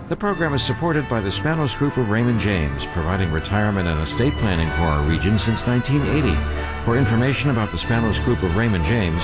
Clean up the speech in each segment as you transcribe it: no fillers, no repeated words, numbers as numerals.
The program is supported by the Spanos Group of Raymond James, providing retirement and estate planning for our region since 1980. For information about the Spanos Group of Raymond James,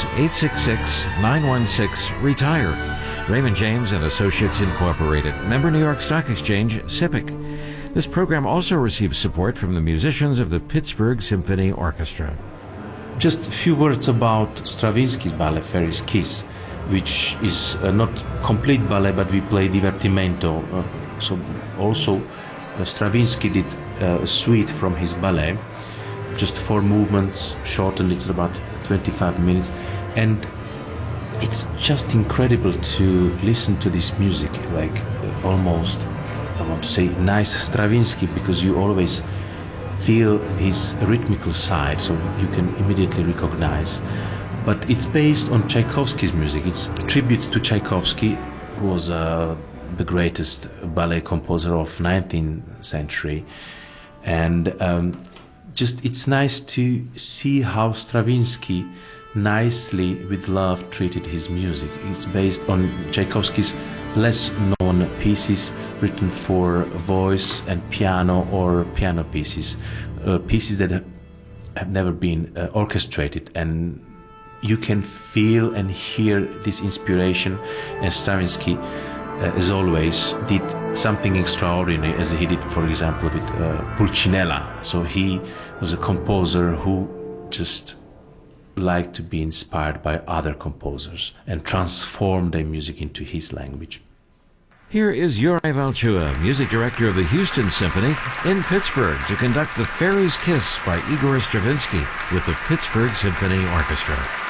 866-916-RETIRE. Raymond James and Associates Incorporated, member New York Stock Exchange, SIPC. This program also receives support from the musicians of the Pittsburgh Symphony Orchestra. Just a few words about Stravinsky's ballet Fairy's Kiss, which is not complete ballet, but we play divertimento. So also Stravinsky did a suite from his ballet, just 4 movements, shortened, it's about 25 minutes, and it's just incredible to listen to this music, like almost, I want to say, nice Stravinsky, because you always feel his rhythmical side, so you can immediately recognize. But it's based on Tchaikovsky's music. It's a tribute to Tchaikovsky, who was the greatest ballet composer of 19th century. And just it's nice to see how Stravinsky nicely, with love, treated his music. It's based on Tchaikovsky's less known pieces written for voice and piano, or piano pieces, pieces that have never been orchestrated, and you can feel and hear this inspiration. And Stravinsky, as always, did something extraordinary, as he did, for example, with Pulcinella. So he was a composer who just liked to be inspired by other composers and transform their music into his language. Here is Juraj Valchua, music director of the Houston Symphony, in Pittsburgh to conduct the Fairy's Kiss by Igor Stravinsky with the Pittsburgh Symphony Orchestra.